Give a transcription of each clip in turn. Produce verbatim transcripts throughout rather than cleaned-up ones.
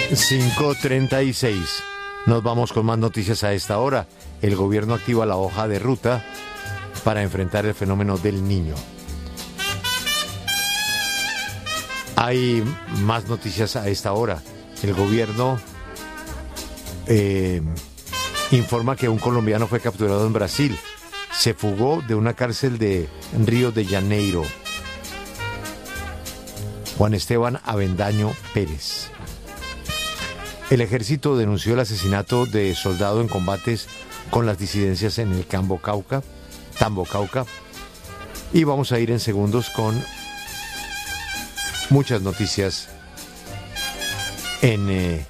cinco treinta y seis. Nos vamos con más noticias a esta hora. El gobierno activa la hoja de ruta para enfrentar el fenómeno del Niño. Hay más noticias a esta hora. El gobierno eh, informa que un colombiano fue capturado en Brasil. Se fugó de una cárcel de Río de Janeiro. Juan Esteban Avendaño Pérez. El ejército denunció el asesinato de soldado en combates con las disidencias en el Campo Cauca, Tambo Cauca. Y vamos a ir en segundos con muchas noticias en, eh,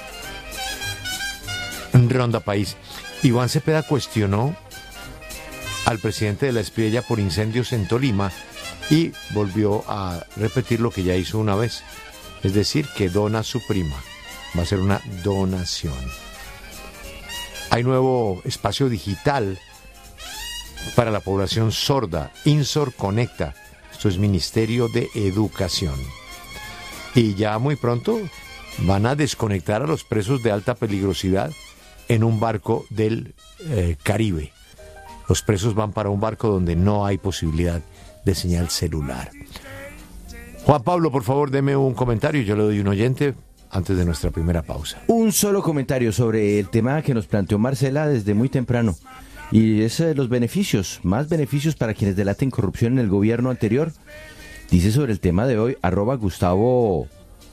en Ronda País. Iván Cepeda cuestionó al presidente de la Espriella por incendios en Tolima y volvió a repetir lo que ya hizo una vez, es decir, que dona a su prima. Va a ser una donación. Hay nuevo espacio digital para la población sorda, INSOR Conecta. Esto es Ministerio de Educación. Y ya muy pronto van a desconectar a los presos de alta peligrosidad en un barco del eh, Caribe. Los presos van para un barco donde no hay posibilidad de señal celular. Juan Pablo, por favor, deme un comentario. Yo le doy un oyente antes de nuestra primera pausa. Un solo comentario sobre el tema que nos planteó Marcela desde muy temprano. Y es de los beneficios, más beneficios para quienes delaten corrupción en el gobierno anterior. Dice sobre el tema de hoy, arroba Gustavo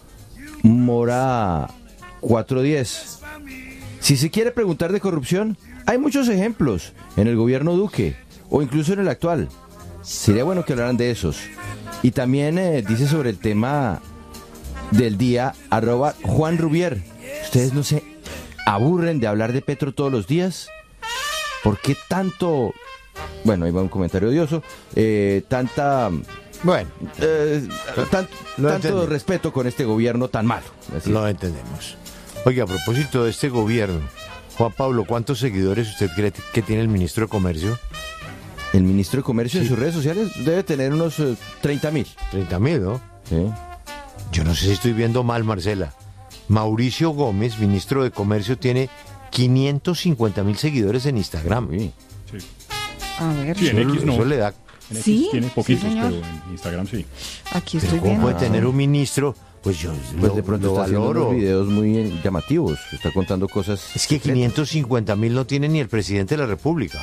Mora cuatro diez. Si se quiere preguntar de corrupción, hay muchos ejemplos en el gobierno Duque o incluso en el actual. Sería bueno que hablaran de esos. Y también eh, dice sobre el tema del día, arroba Juan Rubier. ¿Ustedes no se aburren de hablar de Petro todos los días? ¿Por qué tanto? Bueno, ahí va un comentario odioso. Eh, tanta... Bueno, eh, tan, tanto respeto con este gobierno tan malo. Así. Lo entendemos. Oiga, a propósito de este gobierno, Juan Pablo, ¿cuántos seguidores usted cree que tiene el ministro de Comercio? El ministro de Comercio sí. En sus redes sociales debe tener unos uh, treinta mil. treinta mil, ¿no? Sí. Yo no sé si estoy viendo mal, Marcela. Mauricio Gómez, ministro de Comercio, tiene quinientos cincuenta mil seguidores en Instagram. Sí. A ver. Sí, en eso, X no. Eso le da... En X sí, tiene poquitos, sí, pero en Instagram sí. Aquí estoy pero ¿cómo viendo. puede tener un ministro? Pues yo Pues lo, de pronto lo está haciendo valoro. unos videos muy llamativos. Está contando cosas. Es que quinientos cincuenta mil no tiene ni el presidente de la República.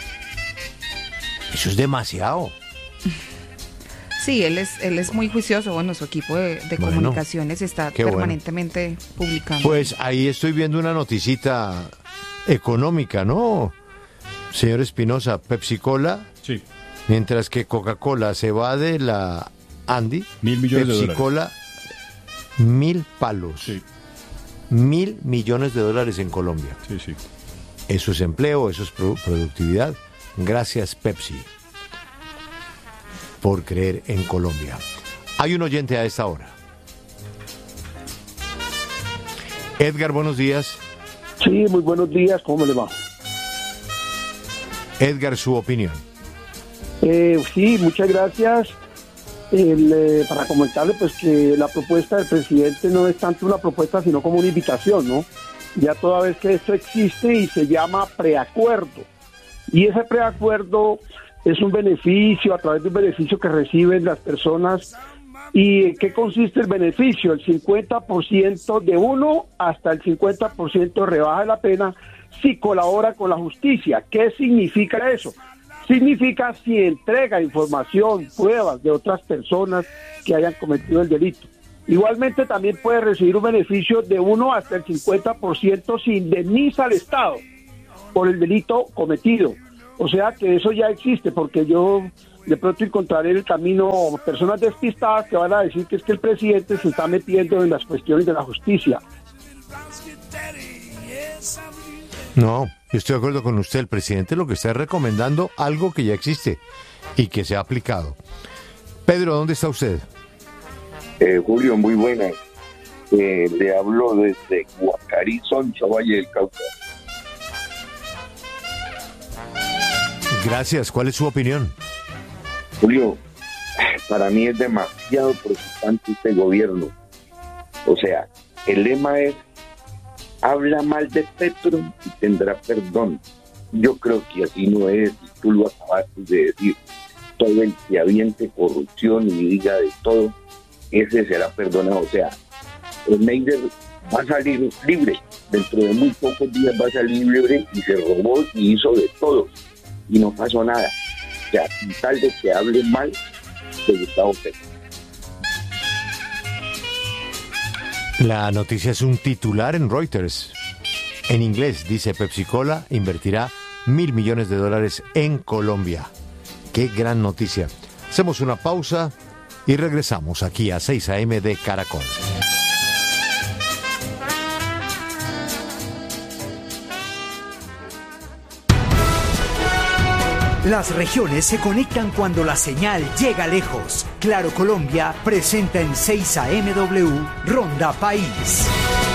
Eso es demasiado. Sí, él es él es muy juicioso. Bueno, su equipo de, de Bueno, comunicaciones está qué bueno. permanentemente publicando. Pues ahí estoy viendo una noticita económica, ¿no? Señor Espinosa, Pepsi-Cola, Sí. mientras que Coca-Cola se va de la Andy, Mil millones de Pepsi-Cola, mil palos. Sí, Mil millones de dólares en Colombia. sí, sí. Eso es empleo, eso es pro- productividad. Gracias, Pepsi, por creer en Colombia. Hay un oyente a esta hora. Edgar, buenos días. Sí, muy buenos días, ¿cómo le va? Edgar, su opinión. Eh, sí, muchas gracias. El, eh, para comentarle pues que la propuesta del presidente no es tanto una propuesta sino como una invitación, ¿no? Ya toda vez que esto existe y se llama preacuerdo. Y ese preacuerdo es un beneficio, a través de un beneficio que reciben las personas. ¿Y en qué consiste el beneficio? El cincuenta por ciento de uno hasta el cincuenta por ciento rebaja la pena si colabora con la justicia. ¿Qué significa eso? Significa si entrega información, pruebas de otras personas que hayan cometido el delito. Igualmente también puede recibir un beneficio de uno hasta el cincuenta por ciento si indemniza al Estado por el delito cometido. O sea que eso ya existe, porque yo de pronto encontraré en el camino personas despistadas que van a decir que es que el presidente se está metiendo en las cuestiones de la justicia. No, yo estoy de acuerdo con usted. El presidente lo que está es recomendando algo que ya existe y que se ha aplicado. Pedro, ¿dónde está usted? Eh, Julio, muy buenas. Eh, le hablo desde Guacarí, Soncha, Valle del Cauca. Gracias. ¿Cuál es su opinión? Julio, para mí es demasiado preocupante este gobierno. O sea, el lema es, habla mal de Petro y tendrá perdón. Yo creo que así no es, y tú lo acabaste de decir. Todo el que aviente corrupción y diga de todo, ese será perdonado. O sea, el Neider va a salir libre, dentro de muy pocos días va a salir libre, y se robó y hizo de todo, y no pasó nada. O sea, tal de que hable mal de Gustavo Petro. La noticia es un titular en Reuters. En inglés dice: PepsiCola invertirá mil millones de dólares en Colombia. ¡Qué gran noticia! Hacemos una pausa y regresamos aquí a seis a eme de Caracol. Las regiones se conectan cuando la señal llega lejos. Claro Colombia presenta en seis a eme W Ronda País.